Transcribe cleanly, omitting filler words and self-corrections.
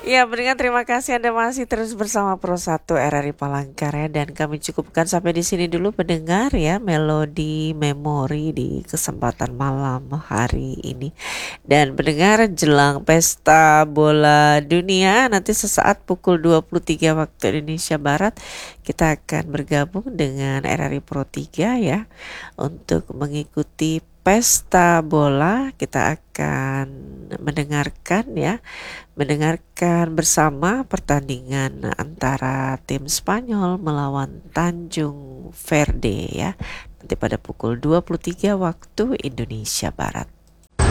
Ya, berikan terima kasih Anda masih terus bersama Pro 1 RRI Palangkaraya dan kami cukupkan sampai di sini dulu pendengar ya melodi memori di kesempatan malam hari ini. Dan pendengar jelang pesta bola dunia nanti sesaat pukul 23 waktu Indonesia Barat kita akan bergabung dengan RRI Pro 3 ya untuk mengikuti pesta bola. Kita akan mendengarkan ya mendengarkan bersama pertandingan antara tim Spanyol melawan Tanjung Verde ya. Nanti pada pukul 23 waktu Indonesia Barat.